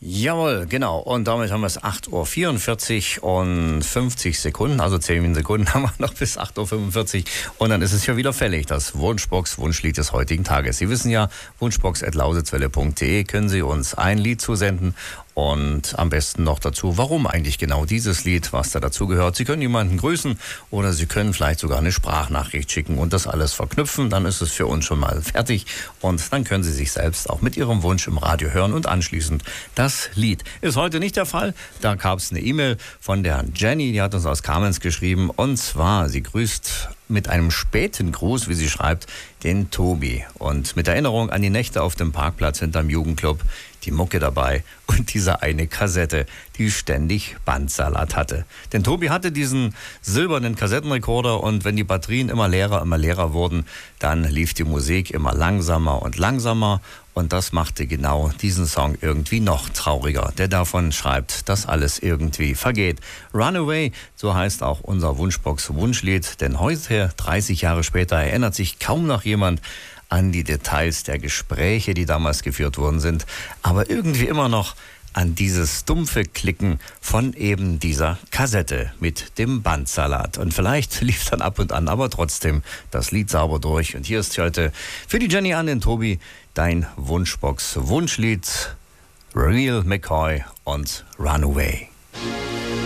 Jawohl, genau. Und damit haben wir es 8:44 Uhr und 50 Sekunden, also 10 Sekunden haben wir noch bis 8:45 Uhr. Und dann ist es ja wieder fällig, das Wunschbox-Wunschlied des heutigen Tages. Sie wissen ja, wunschbox@lausitzwelle.de können Sie uns ein Lied zusenden. Und am besten noch dazu, warum eigentlich genau dieses Lied, was da dazu gehört. Sie können jemanden grüßen oder Sie können vielleicht sogar eine Sprachnachricht schicken und das alles verknüpfen. Dann ist es für uns schon mal fertig und dann können Sie sich selbst auch mit Ihrem Wunsch im Radio hören und anschließend das Lied. Ist heute nicht der Fall. Da gab es eine E-Mail von der Jenny, die hat uns aus Kamenz geschrieben und zwar, sie grüßt mit einem späten Gruß, wie sie schreibt, den Tobi. Und mit Erinnerung an die Nächte auf dem Parkplatz hinterm Jugendclub, die Mucke dabei und diese eine Kassette, die ständig Bandsalat hatte. Denn Tobi hatte diesen silbernen Kassettenrekorder und wenn die Batterien immer leerer wurden, dann lief die Musik immer langsamer und langsamer und das machte genau diesen Song irgendwie noch trauriger, der davon schreibt, dass alles irgendwie vergeht. Runaway, so heißt auch unser Wunschbox-Wunschlied, denn heute, 30 Jahre später, erinnert sich kaum noch jemand an die Details der Gespräche, die damals geführt worden sind, aber irgendwie immer noch an dieses dumpfe Klicken von eben dieser Kassette mit dem Bandsalat. Und vielleicht lief dann ab und an, aber trotzdem das Lied sauber durch. Und hier ist heute für die Jenny an den Tobi dein Wunschbox-Wunschlied, Real McCoy und Runaway.